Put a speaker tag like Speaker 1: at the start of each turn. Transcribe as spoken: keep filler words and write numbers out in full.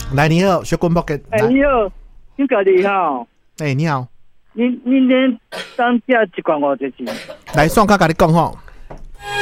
Speaker 1: 来，你好，小滚波给。
Speaker 2: 哎、欸，你好，你家己好。
Speaker 1: 哎、欸，你好。
Speaker 2: 你你连当价一罐五十钱。
Speaker 1: 来，算卡甲你讲吼，